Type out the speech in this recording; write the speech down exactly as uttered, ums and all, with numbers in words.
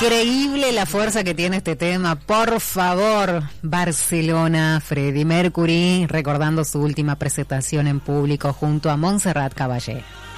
increíble la fuerza que tiene este tema. Por favor, Barcelona, Freddie Mercury, recordando su última presentación en público junto a Montserrat Caballé.